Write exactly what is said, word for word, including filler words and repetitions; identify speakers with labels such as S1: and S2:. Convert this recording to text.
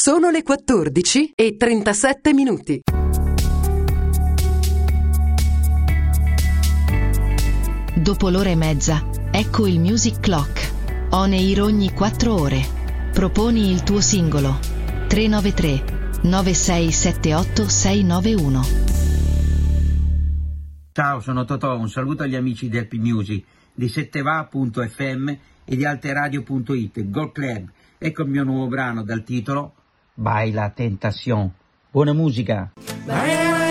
S1: Sono le quattordici e trentasette minuti.
S2: Dopo l'ora e mezza, ecco il Music Clock. On air ogni quattro ore. Proponi il tuo singolo. tre nove tre nove sei sette otto sei nove uno.
S3: Ciao, sono Totò, un saluto agli amici di Happy Music, di setteva punto effe emme e di alteradio punto it, Gold Club. Ecco il mio nuovo brano dal titolo Baila Tentación. Buona musica!
S4: Baila